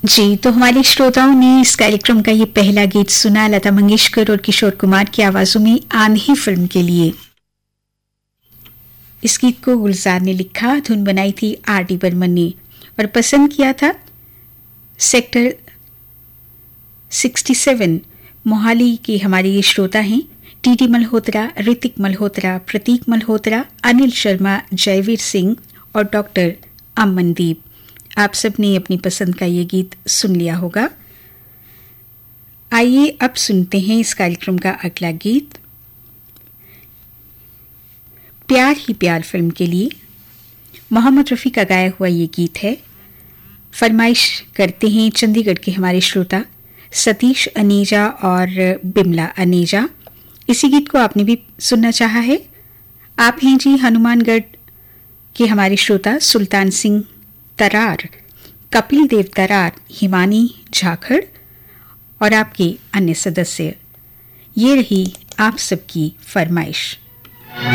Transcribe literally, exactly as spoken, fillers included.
जी, तो हमारे श्रोताओं ने इस कार्यक्रम का ये पहला गीत सुना लता मंगेशकर और किशोर कुमार की आवाजों में आंधी फिल्म के लिए। इस गीत को गुलजार ने लिखा, धुन बनाई थी आर डी बर्मन ने और पसंद किया था सेक्टर सड़सठ मोहाली के हमारे ये श्रोता हैं टी डी मल्होत्रा, ऋतिक मल्होत्रा, प्रतीक मल्होत्रा, अनिल शर्मा, जयवीर सिंह और डॉक्टर अमनदीप। आप सब ने अपनी पसंद का ये गीत सुन लिया होगा। आइए अब सुनते हैं इस कार्यक्रम का अगला गीत। प्यार ही प्यार फिल्म के लिए मोहम्मद रफ़ी का गाया हुआ ये गीत है। फरमाइश करते हैं चंडीगढ़ के हमारे श्रोता सतीश अनेजा और बिमला अनेजा। इसी गीत को आपने भी सुनना चाहा है। आप हैं जी हनुमानगढ़ के हमारे श्रोता सुल्तान सिंह तरार, कपिल देव तरार, हिमानी झाखड़ और आपके अन्य सदस्य। ये रही आप सबकी फरमाइश।